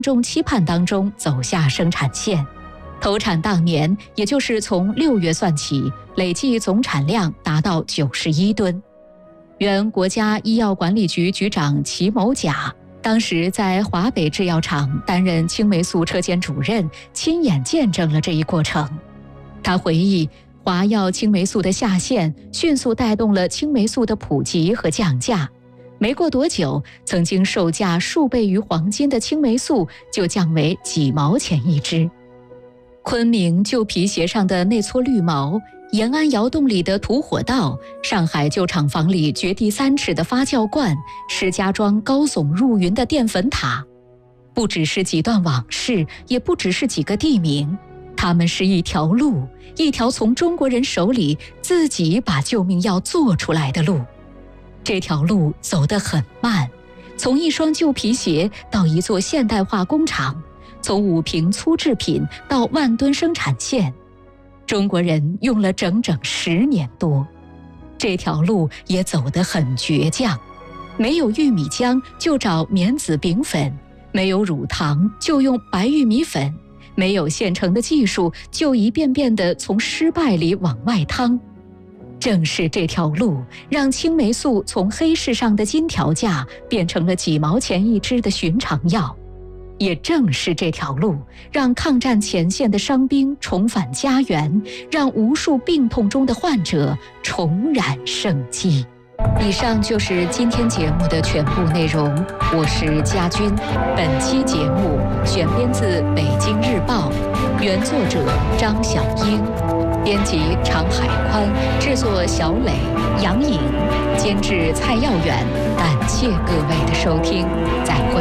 众期盼当中走下生产线。投产当年，也就是从6月算起，累计总产量达到91吨。原国家医药管理局局长齐某甲当时在华北制药厂担任青霉素车间主任，亲眼见证了这一过程。他回忆，华药青霉素的下线迅速带动了青霉素的普及和降价。没过多久，曾经售价数倍于黄金的青霉素就降为几毛钱一支。昆明旧皮鞋上的那撮绿毛，延安窑洞里的土火道，上海旧厂房里掘地3尺的发酵罐，石家庄高耸入云的淀粉塔，不只是几段往事，也不只是几个地名，它们是一条路，一条从中国人手里自己把救命药做出来的路。这条路走得很慢，从一双旧皮鞋到一座现代化工厂，从5瓶粗制品到万吨生产线，中国人用了整整10年多。这条路也走得很倔强，没有玉米浆就找棉籽饼粉，没有乳糖就用白玉米粉，没有现成的技术就一遍遍地从失败里往外趟。正是这条路，让青霉素从黑市上的金条价变成了几毛钱一支的寻常药。也正是这条路，让抗战前线的伤兵重返家园，让无数病痛中的患者重燃生机。以上就是今天节目的全部内容，我是佳君。本期节目选编自《北京日报》，原作者张晓英，编辑常海宽，制作小磊、杨颖，监制蔡耀远。感谢各位的收听，再会。